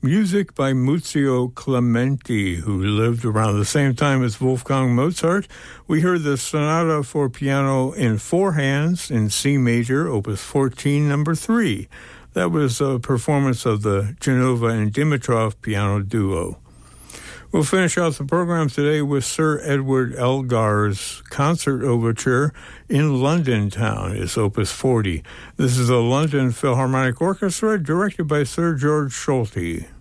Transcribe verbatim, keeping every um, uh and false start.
music by Muzio Clementi, who lived around the same time as Wolfgang Mozart. We heard the Sonata for Piano in Four Hands in C major, opus fourteen, number three. That was a performance of the Genova and Dimitrov piano duo. We'll finish out the program today with Sir Edward Elgar's Concert Overture in London Town. It's opus forty. This is the London Philharmonic Orchestra, directed by Sir George Solti.